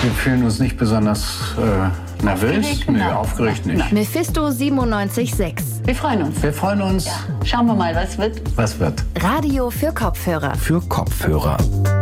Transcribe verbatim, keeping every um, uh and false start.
Wir fühlen uns nicht besonders äh, nervös. Aufgeregt? Nee, Nein. aufgeregt Nein. nicht. Mephisto siebenundneunzig Komma sechs. Wir freuen uns. Wir freuen uns. Schauen wir mal, was wird. Was wird? Radio für Kopfhörer. Für Kopfhörer.